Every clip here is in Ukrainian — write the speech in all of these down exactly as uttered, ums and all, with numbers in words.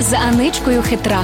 з Аничкою Хитрак.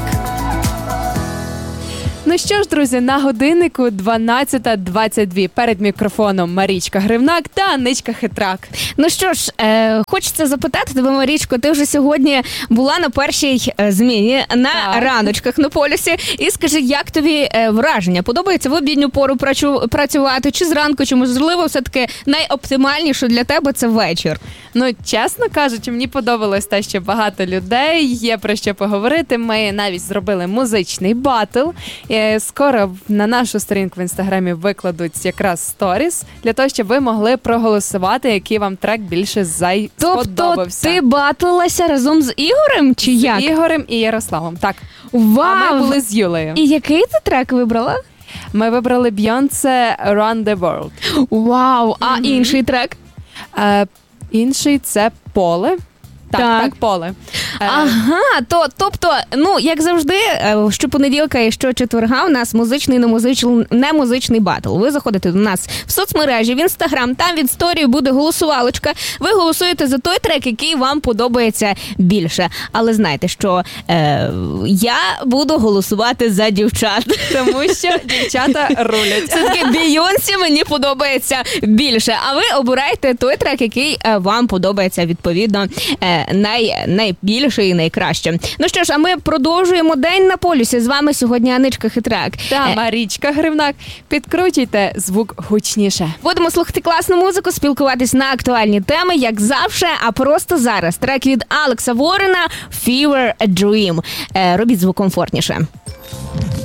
Ну що ж, друзі, на годиннику дванадцята двадцять два. Перед мікрофоном Марічка Гривнак та Аничка Хитрак. Ну що ж, е, хочеться запитати тебе, Марічко, ти вже сьогодні була на першій е, зміні на так. раночках на полюсі. І скажи, як тобі е, враження? Подобається в обідню пору працю, працювати? Чи зранку, чи можливо все-таки найоптимальніше для тебе це вечір? Ну, чесно кажучи, мені подобалось те, що багато людей, є про що поговорити. Ми навіть зробили музичний батл. Скоро на нашу сторінку в інстаграмі викладуть якраз сторіс, для того, щоб ви могли проголосувати, який вам трек більше зай... тобто сподобався. Тобто ти батлилася разом з Ігорем, чи з як? З Ігорем і Ярославом, так. Вау! А ми були з Юлею. І який ти трек вибрала? Ми вибрали Бейонсе «Run the World». Вау! А Mm-hmm. інший трек? Е, інший – це «Поле». Так, Так. так, поле. Ага, то, тобто, ну, як завжди, щопонеділка і щочетверга у нас музичний, не музичний, не музичний батл. Ви заходите до нас в соцмережі, в Інстаграм, там від сторії буде голосувалочка. Ви голосуєте за той трек, який вам подобається більше. Але знайте, що е, я буду голосувати за дівчат. Тому що дівчата рулять. Це таке Бейонсі мені подобається більше. А ви обирайте той трек, який вам подобається відповідно най, найбільше і найкраще. Ну що ж, а ми продовжуємо День на полюсі. З вами сьогодні Аничка Хитрак. Та Марічка Гривнак. Підкручуйте звук гучніше. Будемо слухати класну музику, спілкуватись на актуальні теми, як завжди, а просто зараз. Трек від Алекса Ворена «Fever a Dream». Робіть звук комфортніше.